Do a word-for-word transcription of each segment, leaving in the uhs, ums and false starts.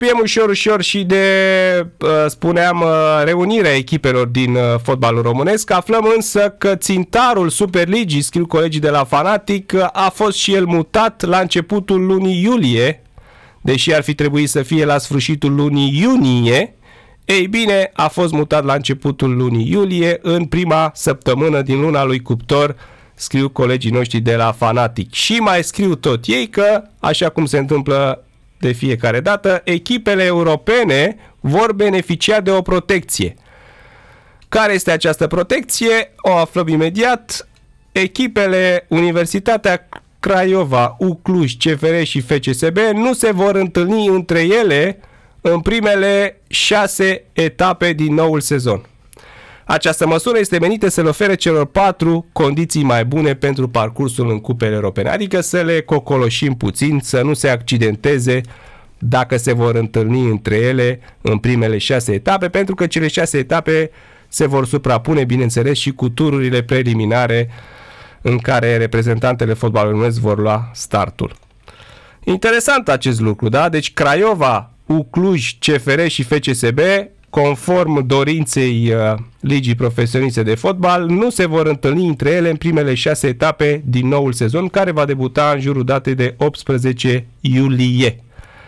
apropiem ușor, ușor și de, spuneam, reunirea echipelor din fotbalul românesc. Aflăm însă că țintarul Superligii, scriu colegii de la Fanatic, a fost și el mutat la începutul lunii iulie, deși ar fi trebuit să fie la sfârșitul lunii iunie. Ei bine, a fost mutat la începutul lunii iulie, în prima săptămână din luna lui Cuptor, scriu colegii noștri de la Fanatic. Și mai scriu tot ei că, așa cum se întâmplă de fiecare dată, echipele europene vor beneficia de o protecție. Care este această protecție? O aflăm imediat. Echipele Universitatea Craiova, U Cluj, C F R și F C S B nu se vor întâlni între ele în primele șase etape din noul sezon. Această măsură este menită să le ofere celor patru condiții mai bune pentru parcursul în cupele europene, adică să le cocoloșim puțin, să nu se accidenteze dacă se vor întâlni între ele în primele șase etape, pentru că cele șase etape se vor suprapune, bineînțeles, și cu tururile preliminare în care reprezentantele fotbalului românesc vor lua startul. Interesant acest lucru, da? Deci Craiova, U Cluj, C F R și F C S B, conform dorinței uh, Ligii Profesioniste de Fotbal, nu se vor întâlni între ele în primele șase etape din noul sezon, care va debuta în jurul datei de optsprezece iulie.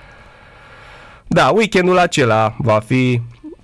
Da, weekendul acela va fi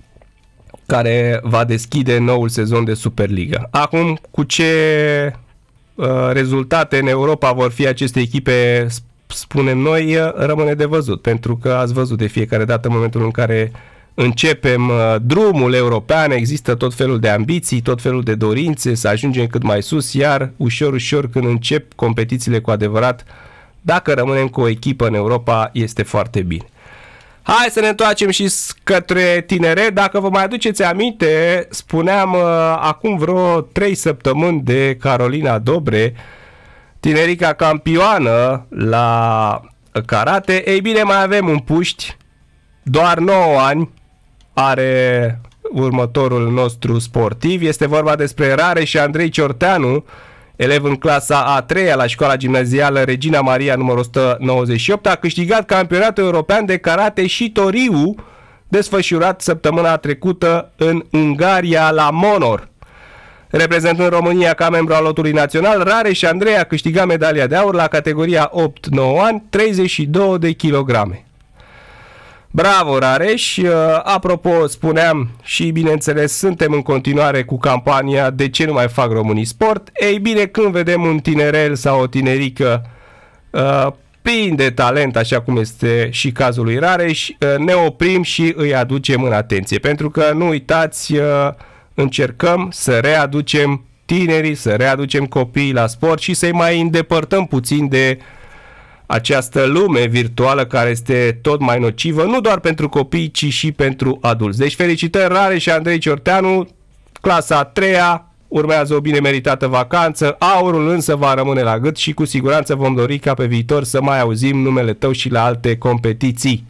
care va deschide noul sezon de Superliga. Acum, cu ce uh, rezultate în Europa vor fi aceste echipe, spunem noi, rămâne de văzut, pentru că ați văzut de fiecare dată în momentul în care începem drumul european, există tot felul de ambiții, tot felul de dorințe să ajungem cât mai sus, iar ușor, ușor când încep competițiile cu adevărat, dacă rămânem cu o echipă în Europa, este foarte bine. Hai să ne întoarcem și către tineret. Dacă vă mai aduceți aminte, spuneam uh, acum vreo trei săptămâni de Carolina Dobre, tinerica campioană la karate. Ei bine, mai avem un puști, doar nouă ani are următorul nostru sportiv. Este vorba despre Rareș Andrei Ciorteanu, elev în clasa a treia la școala gimnazială Regina Maria numărul o sută nouăzeci și opt. A câștigat campionatul european de karate și toriu, desfășurat săptămâna trecută în Ungaria la Monor. Reprezentând România ca membru al lotului național, Rareș Andrei a câștigat medalia de aur la categoria opt nouă ani, treizeci și două de kilograme. Bravo, Rareș! Apropo, spuneam și, bineînțeles, suntem în continuare cu campania De ce nu mai fac românii sport? Ei bine, când vedem un tinerel sau o tinerică uh, plin de talent, așa cum este și cazul lui Rareș, uh, ne oprim și îi aducem în atenție. Pentru că, nu uitați, uh, încercăm să readucem tinerii, să readucem copiii la sport și să-i mai îndepărtăm puțin de această lume virtuală care este tot mai nocivă, nu doar pentru copii, ci și pentru adulți. Deci felicitări, Rareș și Andrei Ciorteanu, clasa a treia, urmează o bine meritată vacanță, aurul însă va rămâne la gât și cu siguranță vom dori ca pe viitor să mai auzim numele tău și la alte competiții.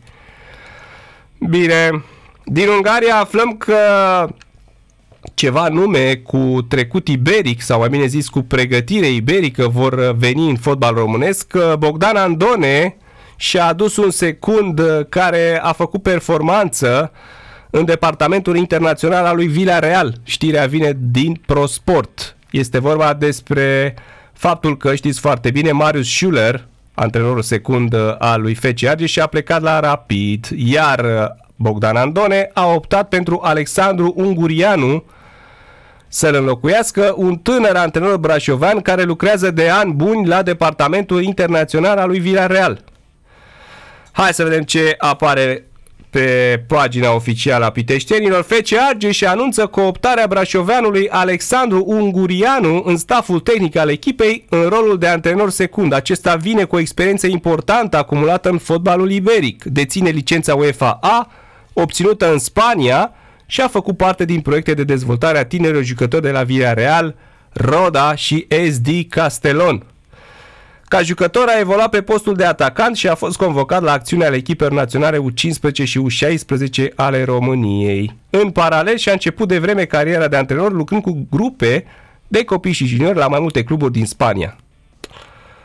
Bine, din Ungaria aflăm că ceva nume cu trecut iberic, sau mai bine zis cu pregătire iberică, vor veni în fotbal românesc. Bogdan Andone și-a adus un secund care a făcut performanță în departamentul internațional al lui Villarreal. Știrea vine din ProSport. Este vorba despre faptul că, știți foarte bine, Marius Schuller, antrenorul secund al lui F C Argeș, și-a plecat la Rapid, iar Bogdan Andone a optat pentru Alexandru Ungurianu să-l înlocuiască, un tânăr antrenor brașovean care lucrează de ani buni la departamentul internațional al lui Villarreal. Hai să vedem ce apare pe pagina oficială a piteștenilor. F C Argeș anunță cooptarea brașoveanului Alexandru Ungurianu în staful tehnic al echipei în rolul de antrenor secund. Acesta vine cu o experiență importantă acumulată în fotbalul iberic. Deține licența UEFA A, obținută în Spania, și a făcut parte din proiecte de dezvoltare a tinerilor jucători de la Villarreal, Roda și S D Castellón. Ca jucător a evoluat pe postul de atacant și a fost convocat la acțiuni ale echipelor naționale U cincisprezece și U șaisprezece ale României. În paralel și-a început de vreme cariera de antrenor lucrând cu grupe de copii și juniori la mai multe cluburi din Spania.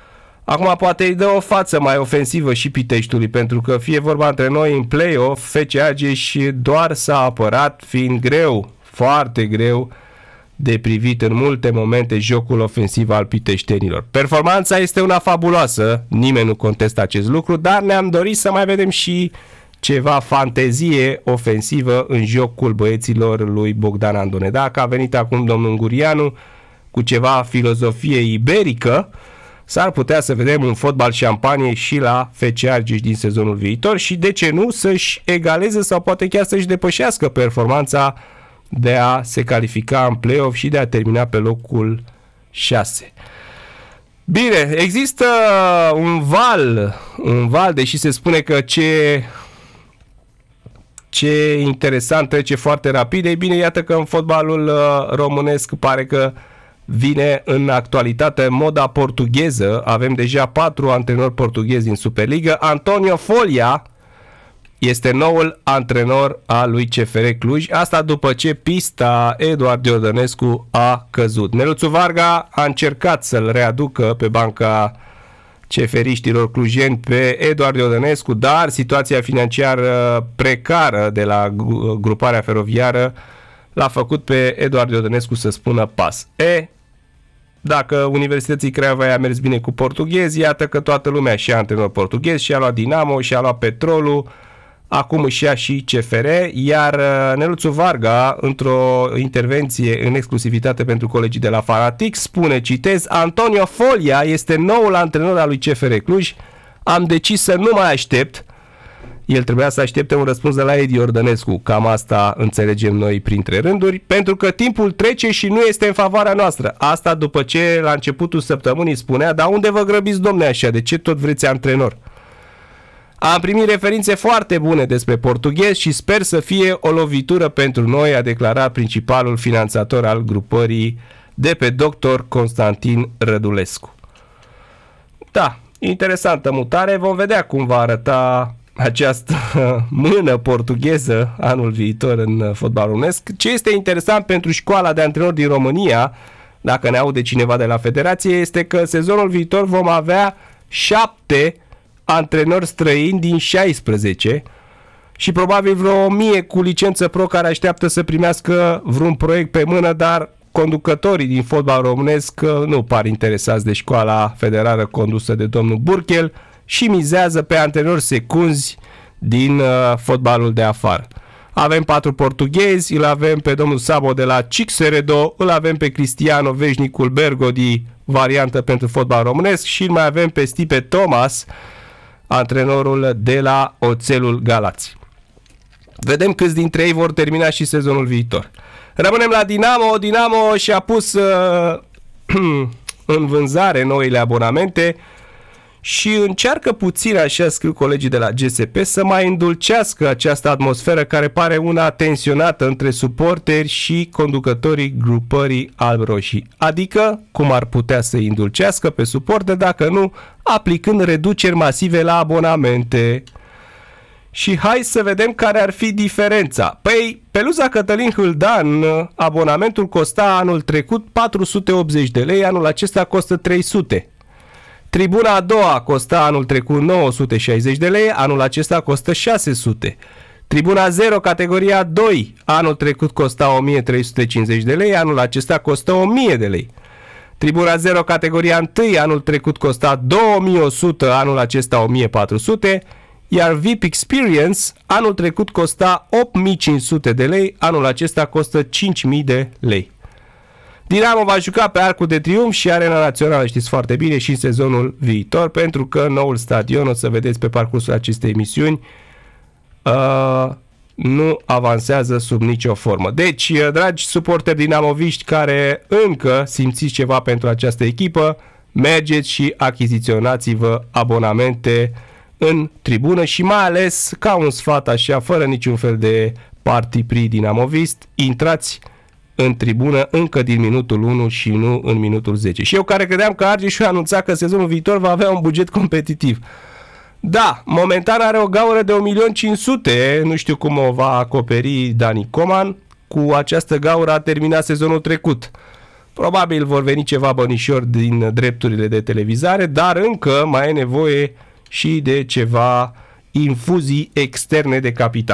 Acum poate îi dă o față mai ofensivă și Piteștiului, pentru că fie vorba între noi în play-off, F C Argeș doar s-a apărat, fiind greu, foarte greu de privit în multe momente jocul ofensiv al piteștenilor. Performanța este una fabuloasă, nimeni nu contestă acest lucru, dar ne-am dorit să mai vedem și ceva fantezie ofensivă în jocul băieților lui Bogdan Andone. Dacă a venit acum domnul Ungurianu cu ceva filozofie iberică, s-ar putea să vedem un fotbal șampanie și la F C Argeș din sezonul viitor și de ce nu să-și egaleze sau poate chiar să-și depășească performanța de a se califica în play-off și de a termina pe locul șase. Bine, există un val, un val, deși se spune că ce, ce interesant trece foarte rapid. Ei bine, iată că în fotbalul românesc pare că vine în actualitate moda portugheză. Avem deja patru antrenori portughezi în Superliga. Antonio Folia este noul antrenor al lui C F R Cluj. Asta după ce pista Eduard Iordănescu a căzut. Neluțu Varga a încercat să-l readucă pe banca ceferiștilor clujeni pe Eduard Iordănescu, dar situația financiară precară de la gruparea feroviară l-a făcut pe Eduard Iordănescu să spună pas. E, dacă Universității Craiova i-a mers bine cu portughezi, iată că toată lumea și-a antrenor portughez, și-a luat Dinamo, și-a luat Petrolul, acum își ia și C F R, iar Neluțu Varga, într-o intervenție în exclusivitate pentru colegii de la Fanatic, spune, citez, Antonio Folia este noul antrenor al lui C F R Cluj, am decis să nu mai aștept. El trebuia să aștepte un răspuns de la Edi Iordănescu, cam asta înțelegem noi printre rânduri, pentru că timpul trece și nu este în favoarea noastră. Asta după ce la începutul săptămânii spunea, dar unde vă grăbiți, domne, așa, de ce tot vreți antrenor? Am primit referințe foarte bune despre portughez și sper să fie o lovitură pentru noi, a declarat principalul finanțator al grupării de pe doctor Constantin Rădulescu. Da, interesantă mutare, vom vedea cum va arăta această mână portugheză anul viitor în fotbalul românesc. Ce este interesant pentru școala de antrenori din România, dacă ne aude cineva de la federație, este că sezonul viitor vom avea șapte antrenori străini din șaisprezece și probabil vreo o mie cu licență pro care așteaptă să primească vreun proiect pe mână, dar conducătorii din fotbal românesc nu par interesați de școala federală condusă de domnul Burchel și mizează pe antrenori secunzi din uh, fotbalul de afară. Avem patru portughezi, îl avem pe domnul Sabo de la Cixeredo, îl avem pe Cristiano Veșnicul Bergodi, variantă pentru fotbal românesc, și îl mai avem pe Stipe Thomas, antrenorul de la Oțelul Galați. Vedem câți dintre ei vor termina și sezonul viitor. Rămânem la Dinamo. Dinamo și-a pus uh, în vânzare noile abonamente și încearcă puțin, așa scriu colegii de la G S P, să mai îndulcească această atmosferă care pare una tensionată între suporteri și conducătorii grupării alb-roșii. Adică, cum ar putea să îi îndulcească pe suporteri, dacă nu, aplicând reduceri masive la abonamente. Și hai să vedem care ar fi diferența. Păi, peluza Cătălin Hâldan, abonamentul costa anul trecut patru sute optzeci de lei, anul acesta costă trei sute. Tribuna a doua costa anul trecut nouă sute șaizeci de lei, anul acesta costă șase sute. Tribuna zero, categoria doi, anul trecut costa o mie trei sute cincizeci de lei, anul acesta costă o mie de lei. Tribuna zero, categoria unu, anul trecut costa două mii o sută, anul acesta o mie patru sute, iar V I P Experience anul trecut costa opt mii cinci sute de lei, anul acesta costă cinci mii de lei. Dinamo va juca pe Arcul de Triumf și Arena Națională, știți foarte bine, și în sezonul viitor, pentru că noul stadion, o să vedeți pe parcursul acestei emisiuni, uh, nu avansează sub nicio formă. Deci, dragi suporteri dinamoviști care încă simțiți ceva pentru această echipă, mergeți și achiziționați-vă abonamente în tribună și mai ales, ca un sfat așa, fără niciun fel de parti pri dinamovist, intrați în tribună încă din minutul unu și nu în minutul zece. Și eu care credeam că Argeșul a anunțat că sezonul viitor va avea un buget competitiv. Da, momentan are o gaură de un milion cinci sute, nu știu cum o va acoperi Dani Coman, cu această gaură a terminat sezonul trecut. Probabil vor veni ceva bănișori din drepturile de televizare, dar încă mai e nevoie și de ceva infuzii externe de capital.